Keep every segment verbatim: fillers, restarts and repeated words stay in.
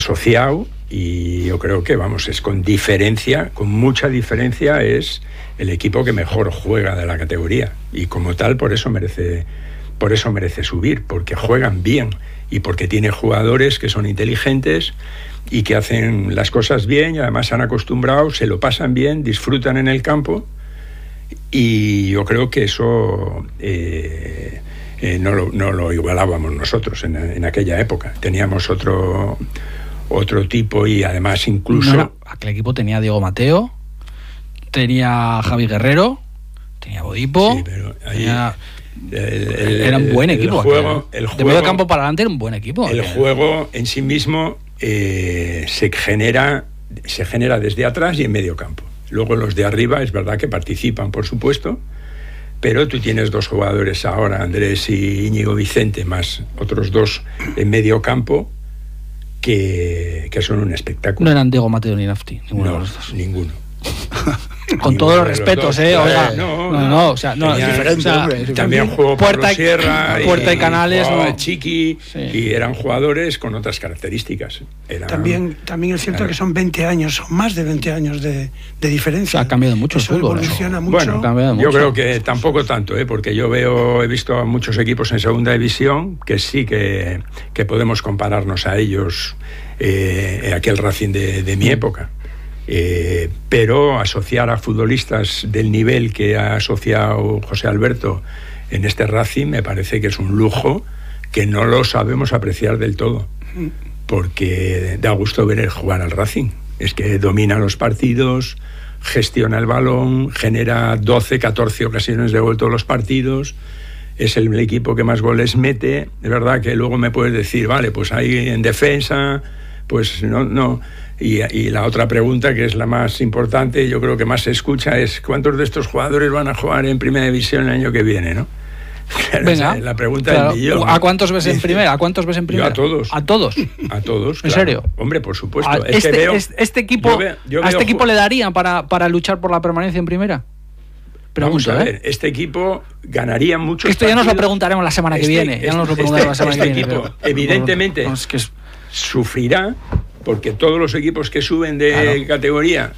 asociado, y yo creo que, vamos, es con diferencia, con mucha diferencia, es el equipo que mejor juega de la categoría, y como tal, por eso merece, por eso merece subir, porque juegan bien, y porque tiene jugadores que son inteligentes y que hacen las cosas bien, y además se han acostumbrado, se lo pasan bien, disfrutan en el campo, y yo creo que eso eh, eh, no, lo, no lo igualábamos nosotros en, en aquella época. Teníamos otro otro tipo, y además incluso... No, no, aquel equipo tenía a Diego Mateo, tenía a Javi Guerrero, tenía a Bodipo, sí, pero ahí tenía... el, el, era un buen el, equipo. El juego, el de medio campo para adelante era un buen equipo. El aquel. juego en sí mismo eh, se genera se genera desde atrás y en medio campo. Luego los de arriba es verdad que participan, por supuesto, pero tú tienes dos jugadores ahora, Andrés y Íñigo Vicente, más otros dos en medio campo, que, que son un espectáculo. No eran Diego Mateo ni Nafti, ninguno no, de los dos. Ninguno. Con todos los respetos, eh, oiga. No, no, no, no, o sea, no, tenía, diferente, o sea, hombre, también jugó Puerta y Sierra, Puerta y, y Canales, y no. Chiqui, sí. Y eran jugadores con otras características. Eran, también, también es cierto claro. que son veinte años, son más de veinte años de, de diferencia. O sea, ha cambiado mucho Eso el fútbol. Evoluciona eso. mucho. Bueno, ha cambiado yo mucho. creo que tampoco tanto, ¿eh? Porque yo veo, he visto a muchos equipos en segunda división que sí que, que podemos compararnos a ellos, eh, aquel Racing de, de mi mm. época. Eh, pero asociar a futbolistas del nivel que ha asociado José Alberto en este Racing me parece que es un lujo que no lo sabemos apreciar del todo, porque da gusto ver el jugar al Racing. Es que domina los partidos, gestiona el balón, genera doce, catorce ocasiones de gol todos los partidos, es el equipo que más goles mete. De verdad que luego me puedes decir, vale, pues ahí en defensa, pues no... no Y, y la otra pregunta, que es la más importante, yo creo que más se escucha, es ¿cuántos de estos jugadores van a jugar en Primera División el año que viene, no? Venga, la pregunta claro, del millón. ¿A cuántos ves en Primera? ¿A cuántos ves en Primera? Yo a todos. ¿A todos? A todos, ¿En claro. serio? Hombre, por supuesto. A es este, que veo, este, este equipo, yo veo, yo ¿a este veo, equipo le darían para, para luchar por la permanencia en Primera? Pregunta, Vamos a ver, ¿eh? este equipo ganaría mucho. Esto ya nos lo preguntaremos la semana este, que viene. Este, ya nos lo preguntaremos este, la semana este que viene. Equipo, pero, evidentemente, no, es que es... sufrirá, porque todos los equipos que suben de claro. categoría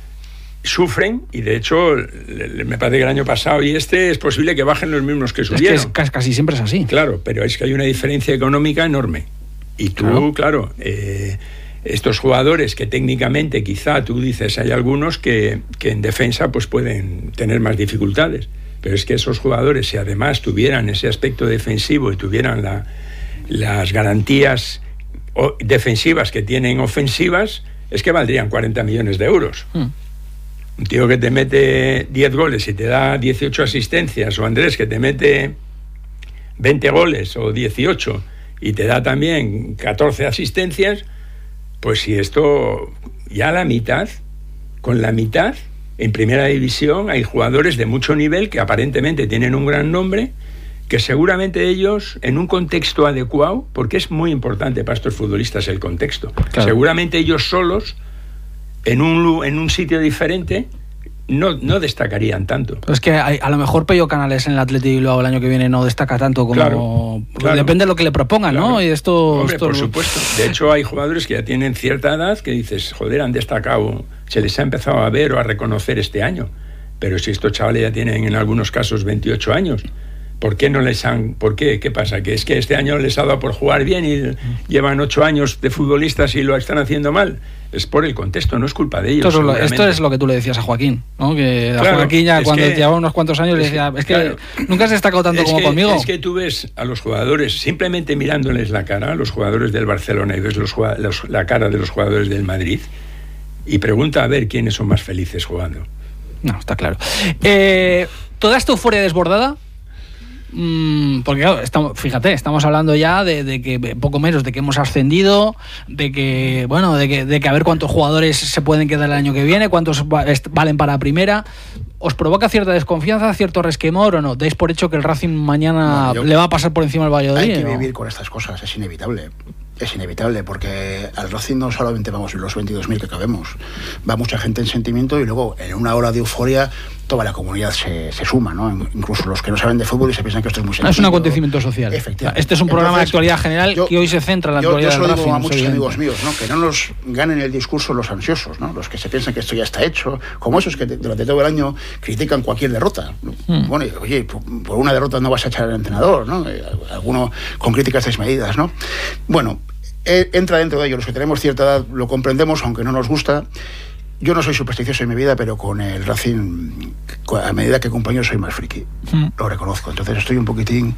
sufren, y de hecho me parece que el año pasado y este es posible que bajen los mismos que subieron. Es que es, casi siempre es así. Claro, pero es que hay una diferencia económica enorme. Y tú, claro, claro eh, estos jugadores que técnicamente quizá tú dices hay algunos que, que en defensa pues pueden tener más dificultades, pero es que esos jugadores, si además tuvieran ese aspecto defensivo y tuvieran la, las garantías defensivas que tienen ofensivas, es que valdrían cuarenta millones de euros. Mm. Un tío que te mete diez goles y te da dieciocho asistencias, o Andrés que te mete veinte goles o dieciocho y te da también catorce asistencias, pues si esto ya la mitad, con la mitad, en Primera División hay jugadores de mucho nivel que aparentemente tienen un gran nombre, que seguramente ellos, en un contexto adecuado, porque es muy importante para estos futbolistas el contexto, claro, seguramente ellos solos, en un, en un sitio diferente, no, no destacarían tanto. Pero es que hay, a lo mejor Pello Canales en el Athletic Bilbao el año que viene no destaca tanto como... Claro, claro, depende de lo que le propongan, claro, ¿no? Y esto, Hombre, esto... por supuesto. De hecho, hay jugadores que ya tienen cierta edad que dices, joder, han destacado, se les ha empezado a ver o a reconocer este año. Pero si estos chavales ya tienen en algunos casos veintiocho años... ¿Por qué no les han...? ¿Por qué? ¿Qué pasa? ¿Que es que este año les ha dado por jugar bien y llevan ocho años de futbolistas y lo están haciendo mal? Es por el contexto, no es culpa de ellos. Esto es lo, esto es lo que tú le decías a Joaquín, ¿no? Que a claro, Joaquín ya cuando que, llevaba unos cuantos años le decía, es que claro, nunca has destacado tanto como que, conmigo. Es que tú ves a los jugadores, simplemente mirándoles la cara, a los jugadores del Barcelona, y ves los, los, la cara de los jugadores del Madrid, y pregunta a ver quiénes son más felices jugando. No, está claro. Eh, ¿Toda esta euforia desbordada? Mm, porque claro, estamos, fíjate, estamos hablando ya de, de que poco menos de que hemos ascendido, de que bueno, de que, de que a ver cuántos jugadores se pueden quedar el año que viene, cuántos valen para Primera. ¿Os provoca cierta desconfianza, cierto resquemor o no? ¿Dais por hecho que el Racing mañana no, le va a pasar por encima al Valladolid? Hay que ¿no? vivir con estas cosas, es inevitable. Es inevitable, porque al Racing no solamente vamos los veintidós mil que cabemos, va mucha gente en sentimiento y luego en una hora de euforia toda la comunidad se, se suma, ¿no? Incluso los que no saben de fútbol y se piensan que esto es muy sencillo. Es un acontecimiento social. Efectivamente. Este es un programa Entonces, de actualidad general yo, que hoy se centra en la yo, actualidad yo del Racing. Yo digo a muchos evidente. amigos míos, ¿no? Que no nos ganen el discurso los ansiosos, ¿no? Los que se piensan que esto ya está hecho, como esos que durante todo el año critican cualquier derrota. Mm. Bueno, oye, por, por una derrota no vas a echar al entrenador, ¿no? Eh, alguno con críticas desmedidas, ¿no? Bueno, eh, entra dentro de ello. Los que tenemos cierta edad lo comprendemos, aunque no nos gusta. Yo no soy supersticioso en mi vida, pero con el Racing, a medida que acompaño, soy más friki. Mm. Lo reconozco. Entonces estoy un poquitín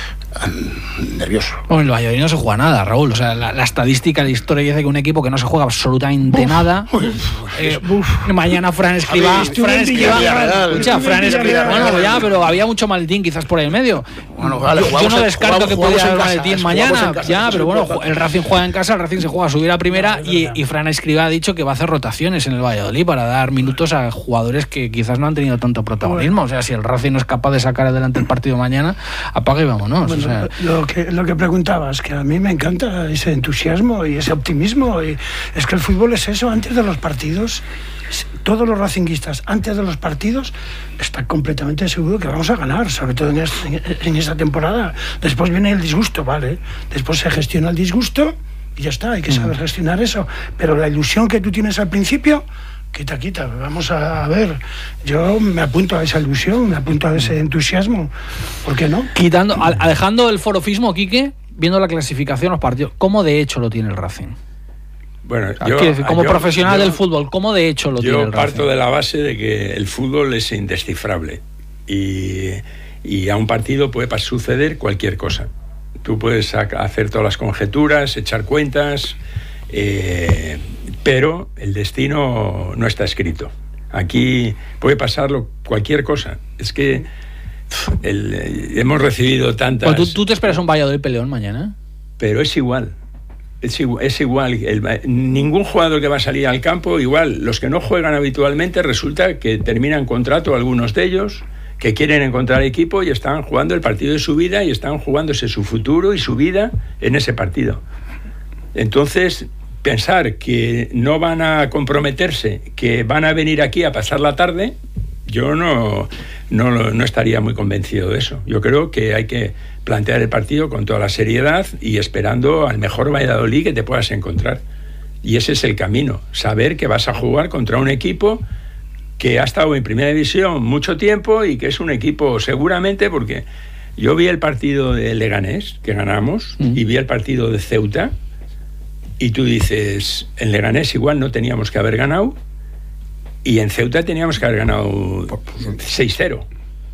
um, nervioso. Bueno, en el Valladolid no se juega nada, Raúl. O sea, la, la estadística, la historia dice que un equipo que no se juega absolutamente uf, nada. Uf, eh, uf. Mañana Fran Escribá. Ver, Fran Escribá. Escucha, Fran Escribá. Bueno, ya, pero había mucho maletín quizás por ahí en medio. Bueno, vale, yo, yo no descarto jugamos, que pudiera haber maletín mañana. Casa, ya, pero bueno, el Racing juega en casa, el Racing se juega a subir a primera no, y, y Fran Escribá ha dicho que va a hacer rotaciones en el Valladolid para dar minutos a jugadores que quizás no han tenido tanto protagonismo. O sea, si el Racing no es capaz de sacar adelante el partido mañana, apaga y vámonos. Bueno, o sea. lo, que, lo que preguntabas, que a mí me encanta ese entusiasmo y ese optimismo. Y es que el fútbol es eso, antes de los partidos, todos los racinguistas, antes de los partidos, están completamente seguros que vamos a ganar, sobre todo en, este, en esta temporada. Después viene el disgusto, ¿vale? Después se gestiona el disgusto y ya está, hay que saber gestionar eso. Pero la ilusión que tú tienes al principio, quita, quita, vamos a ver. Yo me apunto a esa ilusión, me apunto a ese entusiasmo. ¿Por qué no? Quitando, alejando el forofismo, Quique, viendo la clasificación, los partidos, ¿cómo de hecho lo tiene el Racing? Bueno, o sea, yo, decir, como yo, profesional yo, del fútbol, ¿cómo de hecho lo tiene el Racing? Yo parto de la base de que el fútbol es indescifrable y, y a un partido puede suceder cualquier cosa. Tú puedes hacer todas las conjeturas, echar cuentas, eh, pero el destino no está escrito. Aquí puede pasarlo cualquier cosa. Es que el, eh, hemos recibido tantas... Pues tú, tú te esperas un Valladolid peleón mañana. Pero es igual. Es igual, es igual. El, ningún jugador que va a salir al campo, igual, los que no juegan habitualmente, resulta que terminan contrato, algunos de ellos, que quieren encontrar equipo y están jugando el partido de su vida y están jugándose su futuro y su vida en ese partido. Entonces, pensar que no van a comprometerse, que van a venir aquí a pasar la tarde, yo no, no, no estaría muy convencido de eso. Yo creo que hay que plantear el partido con toda la seriedad y esperando al mejor Valladolid que te puedas encontrar. Y ese es el camino, saber que vas a jugar contra un equipo que ha estado en primera división mucho tiempo y que es un equipo seguramente, porque yo vi el partido de Leganés, que ganamos, mm. y vi el partido de Ceuta, y tú dices, en Leganés igual no teníamos que haber ganado, y en Ceuta teníamos que haber ganado seis cero.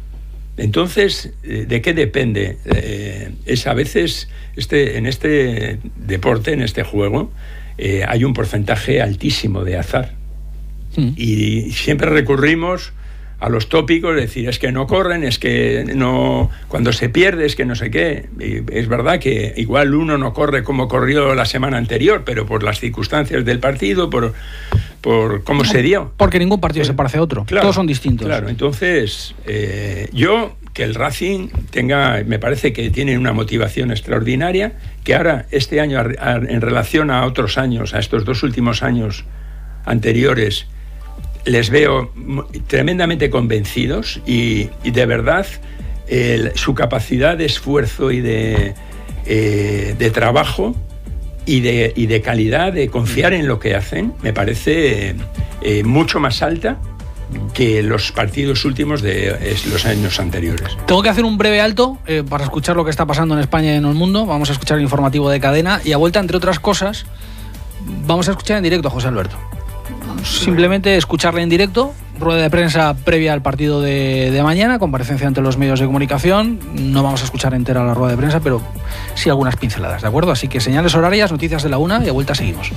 Entonces, ¿de qué depende? Eh, es a veces, este, en este deporte, en este juego, eh, hay un porcentaje altísimo de azar. Mm. Y siempre recurrimos a los tópicos, es decir, es que no corren, es que no, cuando se pierde, es que no sé qué. Y es verdad que igual uno no corre como corrió la semana anterior, pero por las circunstancias del partido, por, por cómo se dio. Porque ningún partido eh, se parece a otro, claro, todos son distintos. Claro, entonces, eh, yo, que el Racing tenga, me parece que tiene una motivación extraordinaria, que ahora, este año, a, a, en relación a otros años, a estos dos últimos años anteriores, les veo tremendamente convencidos y, y de verdad el, su capacidad de esfuerzo y de, eh, de trabajo y de, y de calidad, de confiar en lo que hacen, me parece eh, mucho más alta que los partidos últimos de eh, los años anteriores. Tengo que hacer un breve alto eh, para escuchar lo que está pasando en España y en el mundo. Vamos a escuchar el informativo de Cadena y a vuelta, entre otras cosas, vamos a escuchar en directo a José Alberto. Simplemente escucharle en directo, rueda de prensa previa al partido de, de mañana, comparecencia ante los medios de comunicación. No vamos a escuchar entera la rueda de prensa, pero sí algunas pinceladas, ¿de acuerdo? Así que señales horarias, noticias de la una y a vuelta seguimos.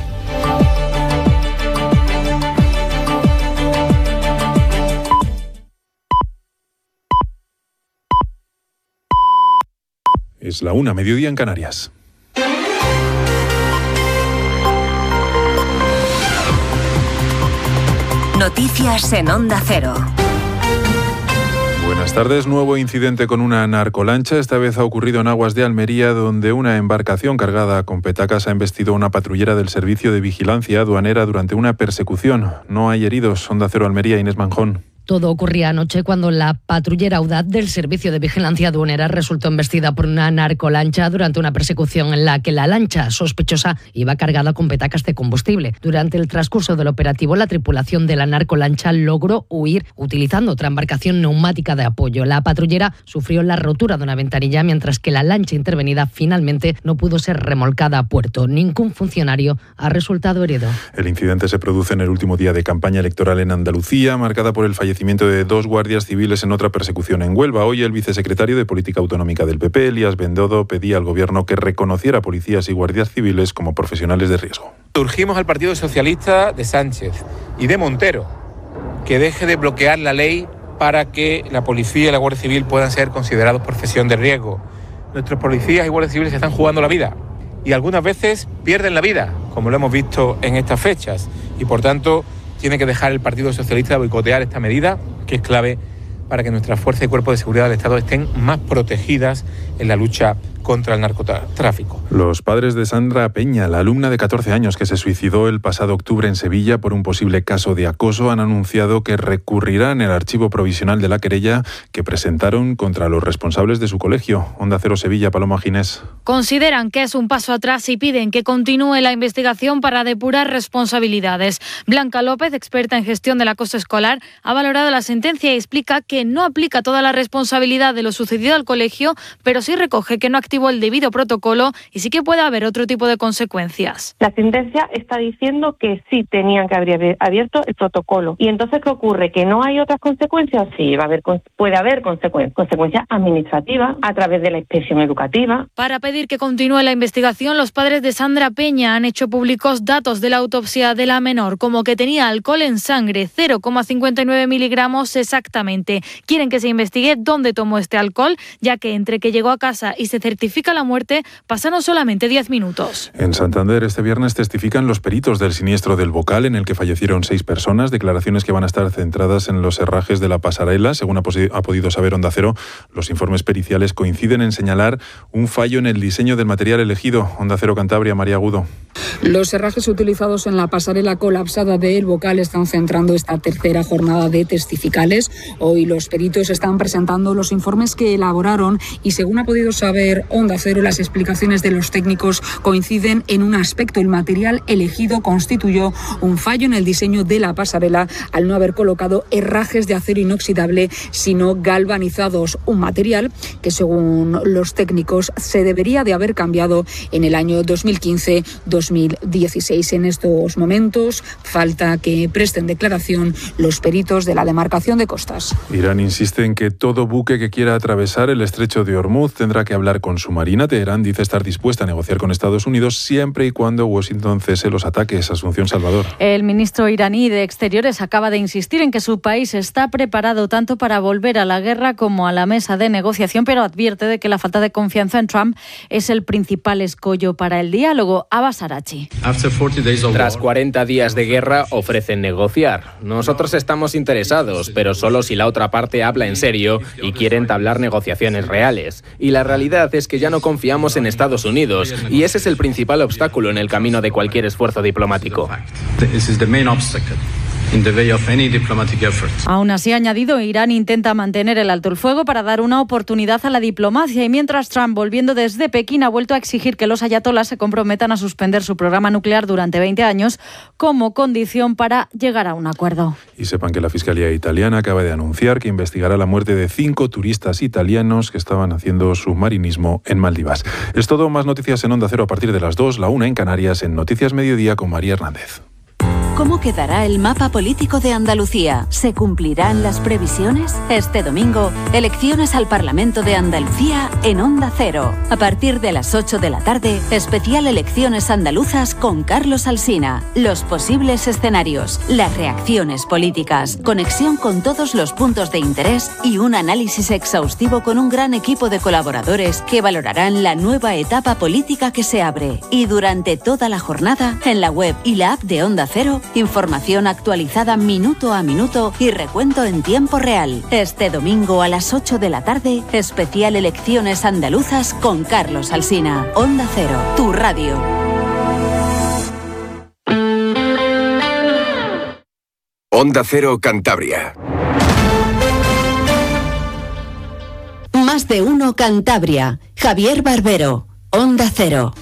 Es la una, mediodía en Canarias. Noticias en Onda Cero. Buenas tardes. Nuevo incidente con una narcolancha. Esta vez ha ocurrido en aguas de Almería, donde una embarcación cargada con petacas ha embestido a una patrullera del Servicio de Vigilancia Aduanera durante una persecución. No hay heridos. Onda Cero Almería, Inés Manjón. Todo ocurría anoche cuando la patrullera audaz del Servicio de Vigilancia Aduanera resultó embestida por una narcolancha durante una persecución en la que la lancha sospechosa iba cargada con petacas de combustible. Durante el transcurso del operativo, la tripulación de la narcolancha logró huir utilizando otra embarcación neumática de apoyo. La patrullera sufrió la rotura de una ventanilla, mientras que la lancha intervenida finalmente no pudo ser remolcada a puerto. Ningún funcionario ha resultado herido. El incidente se produce en el último día de campaña electoral en Andalucía, marcada por el fallecimiento de dos guardias civiles en otra persecución en Huelva. Hoy el vicesecretario de Política Autonómica del P P, Elías Bendodo, pedía al Gobierno que reconociera a policías y guardias civiles como profesionales de riesgo. Urgimos al Partido Socialista de Sánchez y de Montero que deje de bloquear la ley para que la policía y la Guardia Civil puedan ser considerados profesión de riesgo. Nuestros policías y guardias civiles se están jugando la vida y algunas veces pierden la vida, como lo hemos visto en estas fechas, y por tanto tiene que dejar el Partido Socialista de boicotear esta medida, que es clave para que nuestras fuerzas y cuerpos de seguridad del Estado estén más protegidas en la lucha contra el narcotráfico. Los padres de Sandra Peña, la alumna de catorce años que se suicidó el pasado octubre en Sevilla por un posible caso de acoso, han anunciado que recurrirán el archivo provisional de la querella que presentaron contra los responsables de su colegio. Onda Cero Sevilla, Paloma Ginés. Consideran que es un paso atrás y piden que continúe la investigación para depurar responsabilidades. Blanca López, experta en gestión del acoso escolar, ha valorado la sentencia y explica que no aplica toda la responsabilidad de lo sucedido al colegio, pero sí recoge que no activó el debido protocolo y sí que puede haber otro tipo de consecuencias. La sentencia está diciendo que sí tenían que haber abierto el protocolo. ¿Y entonces qué ocurre? ¿Que no hay otras consecuencias? Sí, va a haber, puede haber consecuencias, consecuencias administrativas a través de la inspección educativa. Para pedir que continúe la investigación, los padres de Sandra Peña han hecho públicos datos de la autopsia de la menor, como que tenía alcohol en sangre, cero coma cincuenta y nueve miligramos exactamente. Quieren que se investigue dónde tomó este alcohol, ya que entre que llegó a casa y se certifica la muerte pasaron solamente diez minutos. En Santander este viernes testifican los peritos del siniestro del Bocal, en el que fallecieron seis personas, declaraciones que van a estar centradas en los herrajes de la pasarela. Según ha, ha podido saber Onda Cero, los informes periciales coinciden en señalar un fallo en el diseño del material elegido. Onda Cero Cantabria, María Agudo. Los herrajes utilizados en la pasarela colapsada de El Bocal están centrando esta tercera jornada de testificales. Hoy los peritos están presentando los informes que elaboraron y, según ha podido saber Onda Cero, las explicaciones de los técnicos coinciden en un aspecto. El material elegido constituyó un fallo en el diseño de la pasarela al no haber colocado herrajes de acero inoxidable, sino galvanizados, un material que, según los técnicos, se debería de haber cambiado en el año dos mil quince dos mil dieciséis. En estos momentos falta que presten declaración los peritos de la demarcación de costas. Irán insiste en que todo buque que quiera atravesar el estrecho de Hormuz tendrá que hablar con su marina. Teherán dice estar dispuesta a negociar con Estados Unidos siempre y cuando Washington cese los ataques. Asunción Salvador. El ministro iraní de Exteriores acaba de insistir en que su país está preparado tanto para volver a la guerra como a la mesa de negociación, pero advierte de que la falta de confianza en Trump es el principal escollo para el diálogo. Abbas Arachi. Tras cuarenta días de guerra ofrecen negociar. Nosotros estamos interesados, pero solo si la otra parte habla en serio y quiere entablar negociaciones reales. Y la realidad es que ya no confiamos en Estados Unidos, y ese es el principal obstáculo en el camino de cualquier esfuerzo diplomático. Aún así, ha añadido, Irán intenta mantener el alto el fuego para dar una oportunidad a la diplomacia, y mientras Trump, volviendo desde Pekín, ha vuelto a exigir que los ayatolás se comprometan a suspender su programa nuclear durante veinte años como condición para llegar a un acuerdo. Y sepan que la Fiscalía italiana acaba de anunciar que investigará la muerte de cinco turistas italianos que estaban haciendo submarinismo en Maldivas. Es todo. Más noticias en Onda Cero a partir de las dos, la una en Canarias, en Noticias Mediodía con María Hernández. ¿Cómo quedará el mapa político de Andalucía? ¿Se cumplirán las previsiones? Este domingo, elecciones al Parlamento de Andalucía en Onda Cero. A partir de las ocho de la tarde, especial Elecciones Andaluzas con Carlos Alsina. Los posibles escenarios, las reacciones políticas, conexión con todos los puntos de interés y un análisis exhaustivo con un gran equipo de colaboradores que valorarán la nueva etapa política que se abre. Y durante toda la jornada, en la web y la app de Onda Cero, información actualizada minuto a minuto y recuento en tiempo real. Este domingo a las ocho de la tarde, especial Elecciones Andaluzas con Carlos Alsina. Onda Cero, tu radio. Onda Cero Cantabria. Más de uno Cantabria. Javier Barbero, Onda Cero.